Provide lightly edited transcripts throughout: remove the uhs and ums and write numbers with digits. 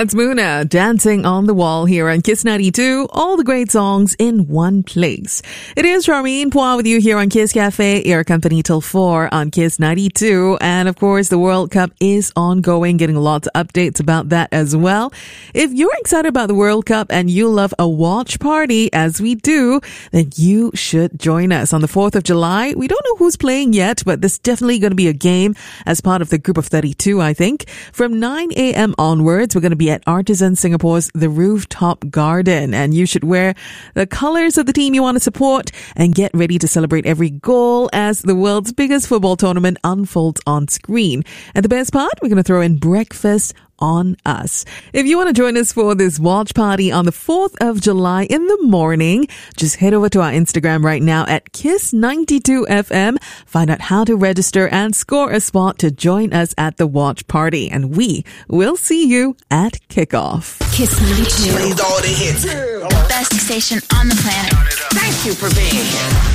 That's Muna dancing on the wall here on Kiss 92. All the great songs in one place. It is Charmaine Pua with you here on Kiss Cafe, your company till 4 on Kiss 92. And of course, the World Cup is ongoing, getting lots of updates about that as well. If you're excited about the World Cup and you love a watch party, as we do, then you should join us on the 4th of July. We don't know who's playing yet, but there's definitely going to be a game as part of the group of 32, I think. From 9 a.m. onwards, we're going to be at Artisan Singapore's The Rooftop Garden, and you should wear the colors of the team you want to support and get ready to celebrate every goal as the world's biggest football tournament unfolds on screen. And the best part, we're going to throw in breakfast on us. If you want to join us for this watch party on the 4th of July in the morning, just head over to our Instagram right now at Kiss92FM. Find out how to register and score a spot to join us at the watch party. And we will see you at kickoff. Kiss 92. Plays all the hits. The best station on the planet. Thank you for being here.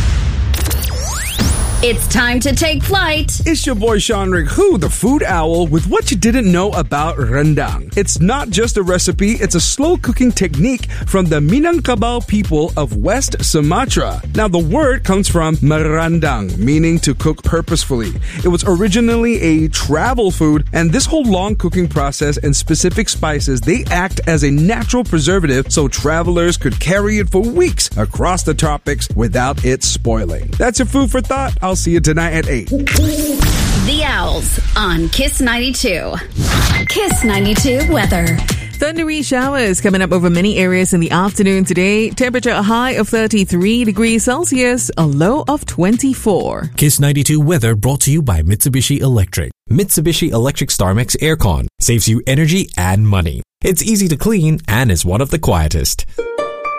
It's time to take flight. It's your boy Sean Rick, the food owl, with what you didn't know about rendang. It's not just a recipe, it's a slow cooking technique from the Minangkabau people of West Sumatra. Now, the word comes from merandang, meaning to cook purposefully. It was originally a travel food, and this whole long cooking process and specific spices, they act as a natural preservative so travelers could carry it for weeks across the tropics without it spoiling. That's your food for thought. I'll see you tonight at 8. The Owls on Kiss 92. Kiss 92 weather. Thundery showers coming up over many areas in the afternoon today. Temperature a high of 33 degrees Celsius, a low of 24. Kiss 92 weather brought to you by Mitsubishi Electric. Mitsubishi Electric StarMax Aircon saves you energy and money. It's easy to clean and is one of the quietest.